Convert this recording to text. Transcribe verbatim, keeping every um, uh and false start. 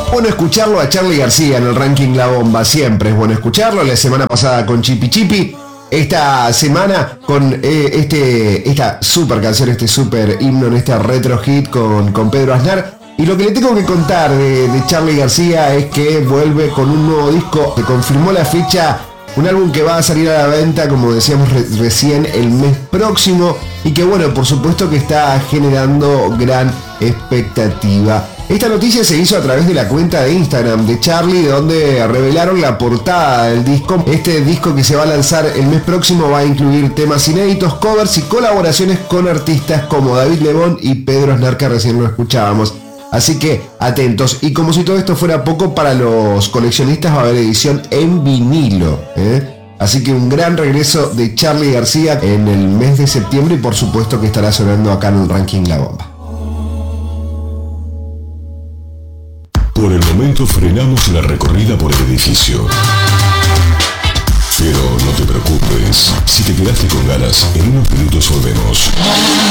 Bueno escucharlo a Charly García en el ranking La Bomba, siempre es bueno escucharlo. La semana pasada con Chipi Chipi, esta semana con eh, este, esta super canción, este super himno en este retro hit con, con Pedro Aznar. Y lo que le tengo que contar de, de Charly García es que vuelve con un nuevo disco, que confirmó la fecha, un álbum que va a salir a la venta, como decíamos re recién, el mes próximo, y que bueno, por supuesto que está generando gran expectativa. Esta noticia se hizo a través de la cuenta de Instagram de Charly, donde revelaron la portada del disco. Este disco que se va a lanzar el mes próximo va a incluir temas inéditos, covers y colaboraciones con artistas como David Lebón y Pedro Aznar, que recién lo escuchábamos. Así que atentos, y como si todo esto fuera poco, para los coleccionistas va a haber edición en vinilo, ¿eh? Así que un gran regreso de Charly García en el mes de septiembre, y por supuesto que estará sonando acá en el ranking La Bomba. Por el momento frenamos la recorrida por el edificio. Pero no te preocupes, si te quedaste con ganas, en unos minutos volvemos.